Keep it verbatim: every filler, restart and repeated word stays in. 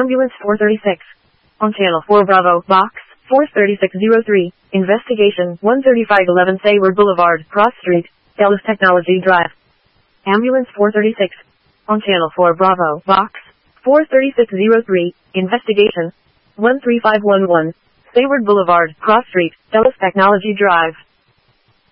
Ambulance four thirty-six. On Channel four Bravo, Box four thirty-six oh three. Investigation one thirty-five eleven Sayward Boulevard, Cross Street, Dallas Technology Drive. Ambulance four thirty-six. On Channel four Bravo, Box four thirty-six oh three. Investigation one three five one one. Sayward Boulevard, Cross Street, Dallas Technology Drive.